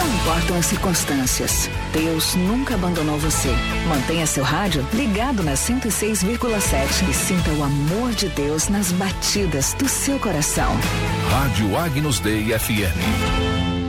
Não importam as circunstâncias, Deus nunca abandonou você. Mantenha seu rádio ligado na 106,7 e sinta o amor de Deus nas batidas do seu coração. Rádio Agnus Dei FM.